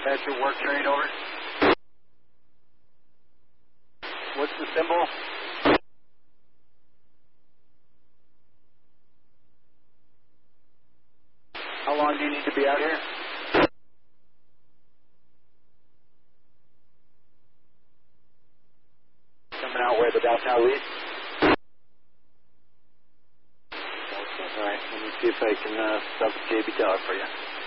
That's your work train, over. What's the symbol? How long do you need to be out here? Coming out where the downtown leads? Alright, let me see if I can stop the KB tower for you.